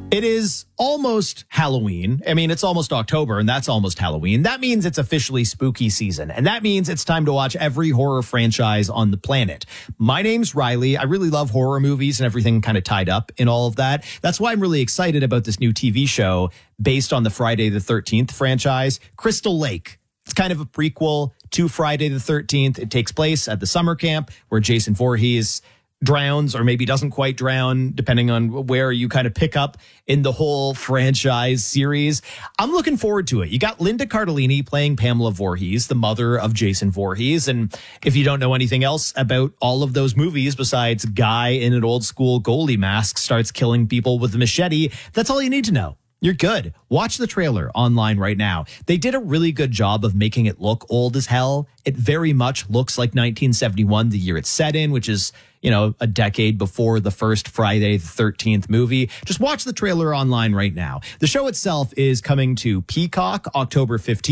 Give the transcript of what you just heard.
It is almost Halloween. I mean, it's almost October, and that's almost Halloween. That means it's officially spooky season, and that means it's time to watch every horror franchise on the planet. My name's Riley. I really love horror movies and everything kind of tied up in all of that. That's why I'm really excited about this new TV show based on the Friday the 13th franchise, Crystal Lake. It's kind of a prequel to Friday the 13th. It takes place at the summer camp where Jason Voorhees drowns, or maybe doesn't quite drown, depending on where you kind of pick up in the whole franchise series. I'm looking forward to it. You got Linda Cardellini playing Pamela Voorhees, the mother of Jason Voorhees. And if you don't know anything else about all of those movies, besides Guy in an old school goalie mask starts killing people with a machete, that's all you need to know. You're good. Watch the trailer online right now. They did a really good job of making it look old as hell. It very much looks like 1971, the year it's set in, which is, you know, a decade before the first Friday the 13th movie. Just watch the trailer online right now. The show itself is coming to Peacock October 15th.